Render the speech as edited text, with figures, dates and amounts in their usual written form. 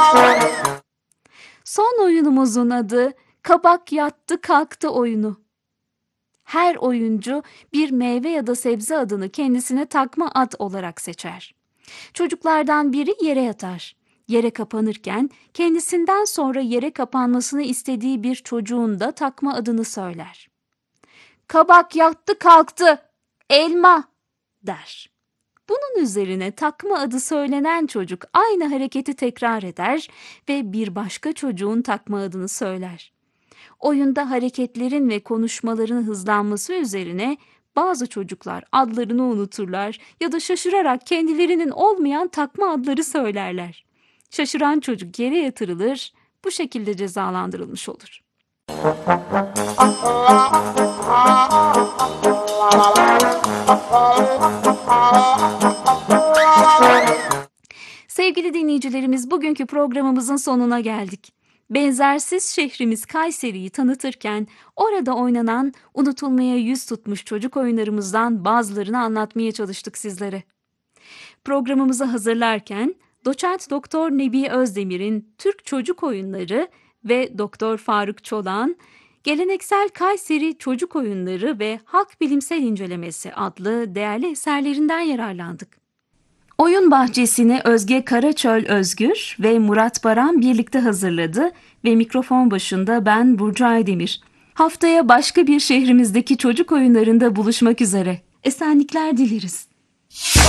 Son oyunumuzun adı Kabak Yattı Kalktı oyunu. Her oyuncu bir meyve ya da sebze adını kendisine takma ad olarak seçer. Çocuklardan biri yere yatar. Yere kapanırken kendisinden sonra yere kapanmasını istediği bir çocuğun da takma adını söyler. Kabak yattı kalktı, elma der. Bunun üzerine takma adı söylenen çocuk aynı hareketi tekrar eder ve bir başka çocuğun takma adını söyler. Oyunda hareketlerin ve konuşmaların hızlanması üzerine bazı çocuklar adlarını unuturlar ya da şaşırarak kendilerinin olmayan takma adları söylerler. Şaşıran çocuk yere yatırılır, bu şekilde cezalandırılmış olur. Sevgili dinleyicilerimiz, bugünkü programımızın sonuna geldik. Benzersiz şehrimiz Kayseri'yi tanıtırken orada oynanan unutulmaya yüz tutmuş çocuk oyunlarımızdan bazılarını anlatmaya çalıştık sizlere. Programımızı hazırlarken Doçent Doktor Nebi Özdemir'in Türk Çocuk Oyunları ve Doktor Faruk Çolan, Geleneksel Kayseri Çocuk Oyunları ve Halk Bilimsel İncelemesi adlı değerli eserlerinden yararlandık. Oyun bahçesini Özge Karaçöl Özgür ve Murat Baran birlikte hazırladı ve mikrofon başında ben Burcu Aydemir. Haftaya başka bir şehrimizdeki çocuk oyunlarında buluşmak üzere. Esenlikler dileriz.